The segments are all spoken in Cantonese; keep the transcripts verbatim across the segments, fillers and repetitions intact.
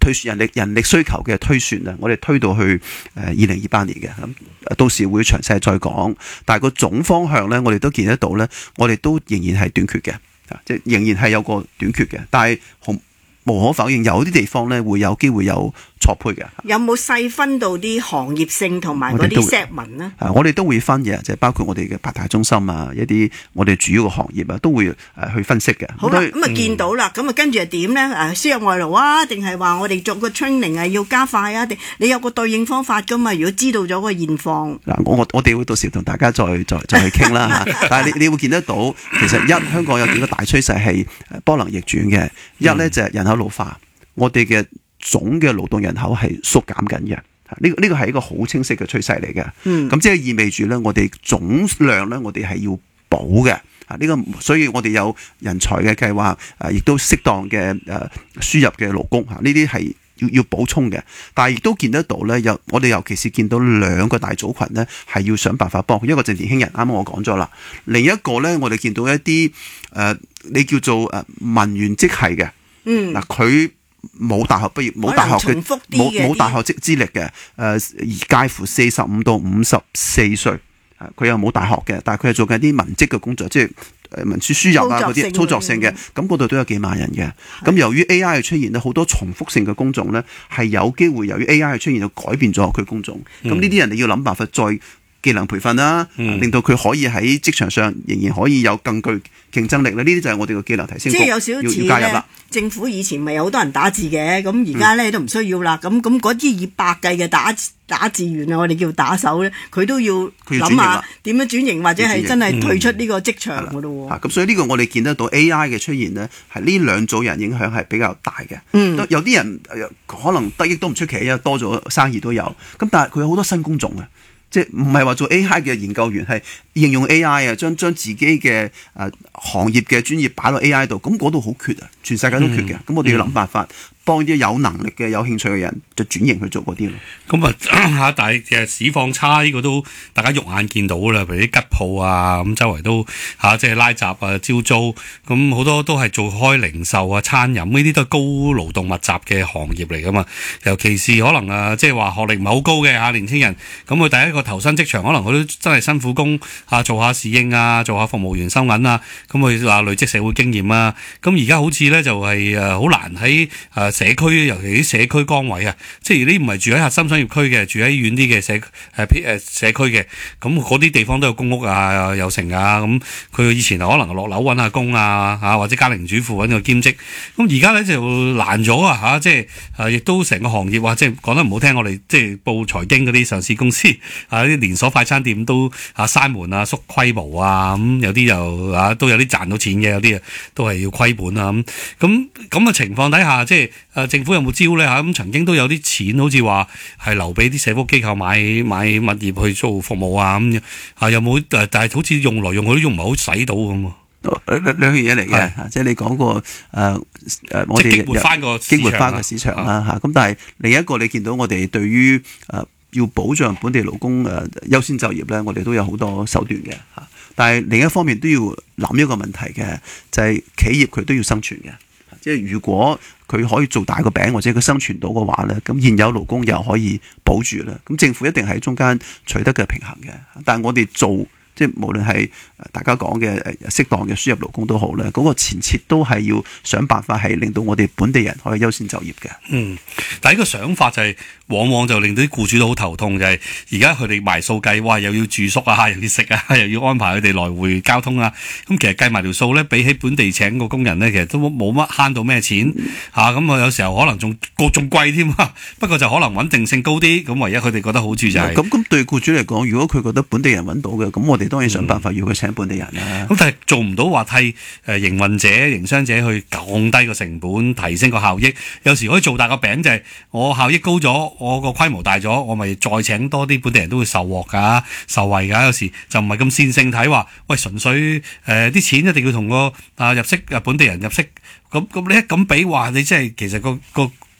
推算人力人力需求嘅推算啊，我哋推到去誒二零二八年嘅，咁到時會詳細再講。但係個總方向咧，我哋都見得到咧，我哋都仍然係短缺嘅，即係仍然係有個短缺嘅。但係無可否認，有啲地方咧會有機會有錯配嘅。 有冇細分到啲行業性同埋嗰啲 segment 呢？ 啊，我哋都會分嘅，就係包括我哋嘅八大中心啊，一啲我哋主要嘅行業啊，都會誒去分析嘅。 好啦，咁啊見到啦，咁啊跟住係點咧？誒輸入外勞啊，定係話我哋做個 training 係要加快啊？定你有個對應方法噶嘛？如果知道咗個現況， 嗱，我我我哋會到時同大家再再再去傾啦嚇。但係你你會見得到，其實一香港有幾個大趨勢係波能逆轉嘅。一咧就係人口老化，我哋嘅總嘅勞動人口係縮減緊嘅。呢個呢個係一個好清晰嘅趨勢嚟嘅。嗯，咁即係意味住咧，我哋總量咧，我哋係要補嘅。啊，呢個所以我哋有人才嘅計劃，誒，亦都適當嘅誒輸入嘅勞工嚇，呢啲係要要補充嘅。但係亦都見得到咧，有我哋尤其是見到兩個大組群咧，係要想辦法幫。一個就年輕人，啱啱我講咗啦。另一個咧，我哋見到一啲誒、呃，你叫做誒文員職系嘅，嗯，嗱佢。冇大學畢業，冇大學嘅冇冇大學職資歷嘅，誒、呃、介乎四十五到五十四歲，佢又冇大學嘅，但係佢係做緊啲文職嘅工作，即係誒文書輸入啊嗰啲操作性嘅，咁嗰度都有幾萬人嘅。咁由於 A I 嘅出現咧，好多重複性嘅工種咧係有機會由於 A I 嘅出現就改變咗佢工種，咁呢啲人你要諗辦法再技能培訓啦，嗯、令到佢可以喺職場上仍然可以有更具競爭力咧。呢啲就係我哋嘅技能提升局， 即係有少少似咧。政府以前咪有好多人打字嘅，咁而家咧都唔需要啦。咁咁嗰啲以百計嘅打打字員啊，我哋叫打手咧，佢都要諗下點樣轉型，或者係真係退出呢個職場噶咯喎。咁、 嗯、所以呢個我哋見得到 A I 嘅出現呢，係呢兩組人影響係比較大嘅。嗯、有啲人可能得益都唔出奇，因為多咗生意都有。咁但係佢有好多新工種嘅。即係唔係話做 A I 嘅研究員係應用 A I 啊，將將自己嘅誒、呃、行業嘅專業擺落 A I 度，咁嗰度好缺啊，全世界都缺嘅。咁、嗯、我哋要諗辦法幫啲有能力嘅、有興趣嘅人就轉型去做嗰啲咯。 咁啊嚇，但係其實市況差呢個都大家肉眼見到啦，譬如啲吉鋪啊，咁周圍都嚇、啊、即係拉閘啊、招租，咁好多都係做開零售啊、餐飲呢啲都係高勞動密集嘅行業嚟噶嘛。尤其是可能啊，即係話學歷唔係好高嘅嚇年輕人，咁佢第一個投身職場，可能佢都真係辛苦工嚇，做下侍應啊，做下服務員收銀啊，咁佢話累積社會經驗啊。咁而家好似咧就係誒好難喺誒社區，尤其啲社區崗位啊，即係你唔係住喺核心商業區嘅，住喺遠啲嘅社誒誒社區嘅，咁嗰啲地方都有公屋啊，有成啊。咁佢以前可能落樓揾下工啊，嚇或者家庭主婦揾個兼職。咁而家咧就難咗啊嚇，即係誒亦都成個行業啊，即係講得唔好聽，我哋即係報財經嗰啲上市公司啊，啲連鎖快餐店都啊閂門啊縮規模啊，咁有啲又啊都有啲賺到錢嘅，有啲啊都係要虧本啊咁咁咁嘅情況底下，即係誒政府有冇招咧嚇？咁曾經都有啲錢，好似話係留俾啲社福機構買買物業去做服務啊咁啊，有冇誒？但係好似用來用去都用唔係好使到咁喎。 兩兩樣嘢嚟嘅，即係你講過誒誒，我哋激活翻個激活翻個市場啦嚇。咁但係另一個你見到我哋對於誒要保障本地勞工誒優先就業咧，我哋都有好多手段嘅嚇。但係另一方面都要諗一個問題嘅，就係企業佢都要生存嘅。即係如果佢可以做大個餅，或者佢生存到嘅話咧，咁現有勞工又可以保住啦。咁政府一定喺中間取得嘅平衡嘅。但係我哋做即係無論係大家講嘅誒適當嘅輸入勞工都好咧，嗰、那個前設都係要想辦法係令到我哋本地人可以優先就業嘅。嗯， 但係呢個想法就係、是、往往就令到啲僱主都好頭痛，就係而家佢哋埋數計，哇又要住宿啊，又要食啊，又要安排佢哋來回交通啊。咁其實計埋條數咧，比起本地請個工人咧，其實都冇乜慳到咩錢嚇。咁、嗯、啊有時候可能仲仲貴添啊。不過就可能穩定性高啲。咁唯一佢哋覺得好處就係、是、 咁。咁對僱主嚟講，如果佢覺得本地人揾到嘅，咁我哋當然想辦法要佢請本地人啦。 咁、嗯、但係做唔到話替誒營運者、營商者去降低個成本，提升個效益。有時可以做大個餅，就係我效益高咗，我個規模大咗，我咪再請多啲本地人都會受獲㗎、受惠㗎。有時就唔係咁線性睇話，喂純粹誒啲、呃、錢一定要同個啊入息啊本地人入息。咁咁你一咁比話，你即係其實個個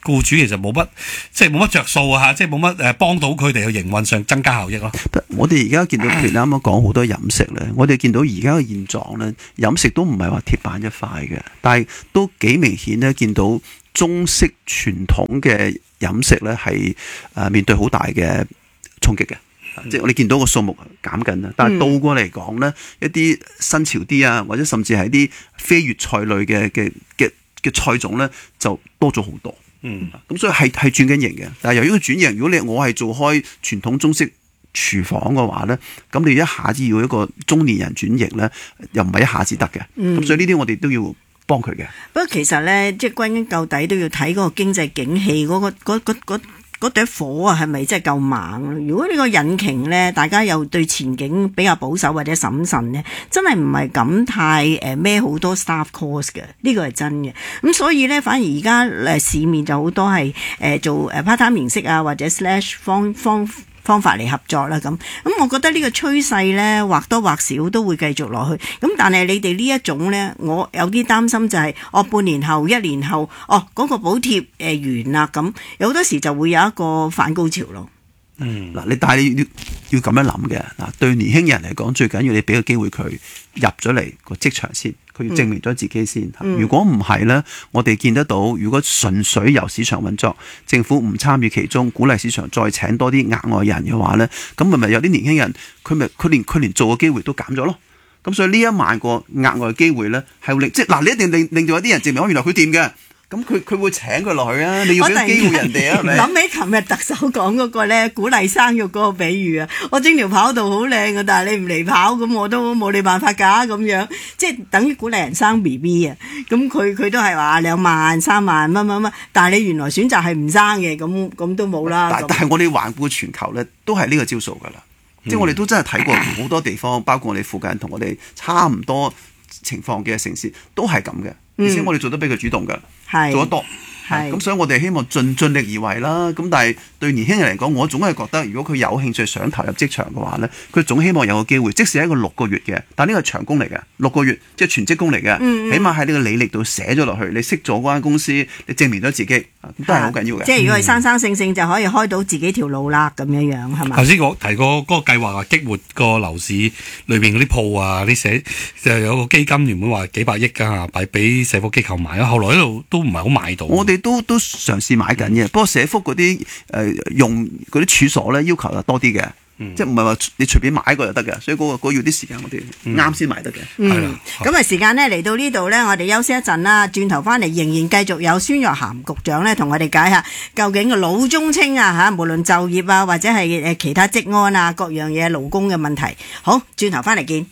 僱主其實冇乜即係冇乜着數啊，即係冇乜誒幫到佢哋去營運上增加效益咯。 我哋而家見到譬如你啱啱講好多飲食咧，我哋見到而家嘅現狀咧，飲食都唔係話鐵板一塊嘅，但係都幾明顯咧，見到中式傳統嘅飲食咧係誒面對好大嘅衝擊嘅。即係我哋見到個數目減緊啦，但係倒過嚟講咧，一啲新潮啲啊，或者甚至係啲非粵菜類嘅嘅嘅嘅菜種咧，就多咗好多。嗯，咁所以係係轉緊型嘅。但係由於個轉型，如果你我係做開傳統中式廚房嘅話咧，咁你一下子要一個中年人轉型咧，又唔係一下子得嘅。咁、嗯、所以呢啲我哋都要幫佢嘅。 不過其實咧，即係歸根究底都要睇嗰個經濟景氣嗰、嗰個嗰嗰嗰嗰朵火啊，係咪真係夠猛？如果呢個引擎咧，大家又對前景比較保守或者審慎咧，真係唔係咁太誒孭好多 staff cost 嘅，呢個係真嘅。咁所以咧，反而而家誒市面就好多係誒、呃、做誒 part time 形式啊，或者 slash 方方。方法嚟合作啦，咁咁我覺得呢個趨勢呢，或多或少都會繼續落去。咁但係你哋呢一種呢，我有啲擔心就係、是，哦半年後、一年後，哦嗰、那個補貼誒、呃、完啦，咁有好多時就會有一個反高潮咯。 嗯，嗱，你但係你要要咁樣諗嘅，嗱，對年輕人嚟講，最緊要你俾個機會佢入咗嚟個職場先，佢要證明咗自己先。嗯、如果唔係咧，我哋見得到，如果純粹由市場運作，政府唔參與其中，鼓勵市場再請多啲額外人嘅話咧，咁咪咪有啲年輕人，佢咪佢連佢連做嘅機會都減咗咯。咁所以呢一萬個額外機會咧，係會令即係嗱，你一定令令到有啲人證明我原來佢掂嘅。咁佢佢會請佢落去啊！你要俾機會人哋啊！ 諗起琴日特首講嗰個咧，鼓勵生育嗰個比喻啊，我整條跑道好靚嘅，但係你唔嚟跑，咁我都冇你辦法㗎咁樣，即係等於鼓勵人生 B B 啊！咁佢佢都係話兩萬三萬乜乜乜，但係你原來選擇係唔生嘅，咁咁都冇啦。但但係我哋環顧全球咧，都係呢個招數㗎啦。嗯、即係我哋都真係睇過好多地方，包括我哋附近同我哋差唔多情況嘅城市，都係咁嘅。而且我哋做得比佢主動㗎， 嗯、 做得多。係咁，所以我哋希望盡盡力而為啦。咁但係對年輕人嚟講，我總係覺得，如果佢有興趣想投入職場嘅話咧，佢總希望有個機會，即使係一個六個月嘅，但呢個係長工嚟嘅，六個月即係全職工嚟嘅，嗯嗯起碼喺呢個履歷度寫咗落去，你識咗嗰間公司，你證明咗自己，都係好緊要嘅。 即係如果係生生性性就可以開到自己條路啦，咁樣樣係嘛？ 頭先我提過嗰個計劃話激活個樓市裏邊嗰啲鋪啊，啲寫就有個基金原本話幾百億㗎，擺俾社福機構買，後來呢度都唔係好買到。 我哋都都嘗試買緊嘅，不過社福嗰啲誒用嗰啲處所咧要求就多啲嘅，嗯、即係唔係話你隨便買一個就得嘅，所以嗰、嗰個嗰個要啲時間，我哋啱先買得嘅。 嗯，咁啊時間咧嚟到呢度咧，我哋休息一陣啦，轉頭翻嚟仍然繼續有孫若涵局長咧同我哋解下究竟個老中青啊嚇，無論就業啊或者係誒其他職安啊各樣嘢勞工嘅問題。好，轉頭翻嚟見。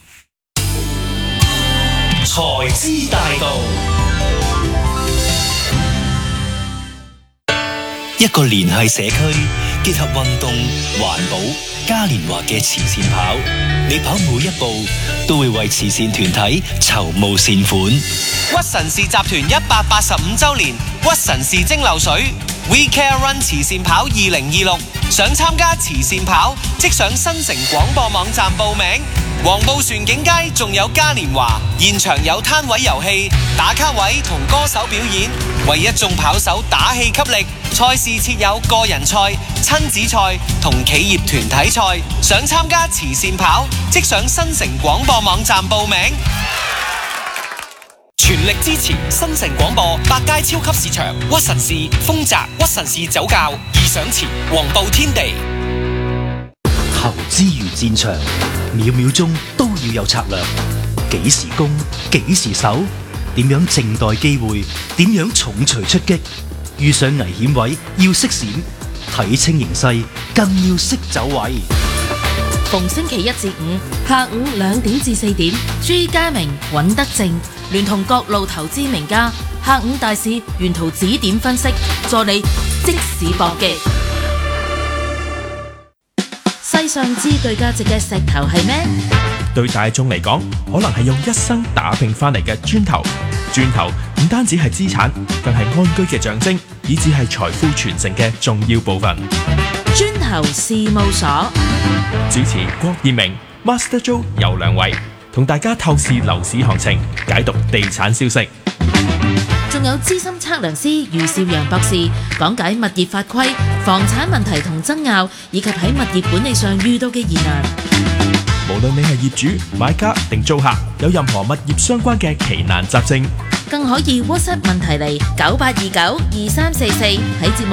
財資大道。一個聯繫社區，結合運動、環保、嘉年華嘅慈善跑，你跑每一步都會為慈善團體籌募善款。 屈臣氏集團一百八十五週年屈臣氏蒸餾水 We Care Run 慈善跑二零二六，想參加慈善跑，即上新城廣播網站報名。黃埔船景街仲有嘉年華，現場有攤位遊戲、打卡位同歌手表演，為一眾跑手打氣給力。賽事設有個人賽、親子賽同企業團體賽，想參加慈善跑，即上新城廣播網站報名。全力支持新城廣播百佳超級市場、屈臣氏、豐澤、屈臣氏酒窖、易上前、黃埔天地。 投資如戰場，秒秒鐘都要有策略。幾時攻，幾時守，點樣靜待機會，點樣重錘出擊。遇上危險位要識閃，睇清形勢更要識走位。 逢星期一至五下午兩點至四點，朱家明、尹德正聯同各路投資名家，下午大市沿途指點分析，助你即市搏擊。世上之具價值嘅石頭係咩？ 對大眾嚟講，可能係用一生打拼翻嚟嘅磚頭。磚頭唔單止係資產，更係安居嘅象徵，以至係財富傳承嘅重要部分。 磚頭事務所主持郭燕明、Master Joe 有兩位，同大家透視樓市行情，解讀地產消息。 仲有資深測量師余少陽博士講解物業法規、房產問題同爭拗，以及喺物業管理上遇到嘅疑難。 無論你係業主、買家定租客，有任何物業相關嘅奇難雜症， 更可以 WhatsApp 問題嚟九八二九二三四四喺節目